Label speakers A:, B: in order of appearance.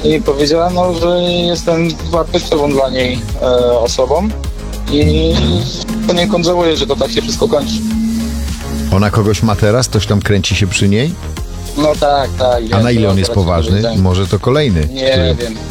A: i powiedziałem, no, że jestem wartościową dla niej osobą i poniekąd żałuję, że to tak się wszystko kończy.
B: Ona kogoś ma teraz? Ktoś tam kręci się przy niej?
A: No tak, tak.
B: A na ile on jest
A: teraz
B: poważny?
A: powiedziałem.
B: Może to kolejny,
A: Nie
B: który
A: wiem,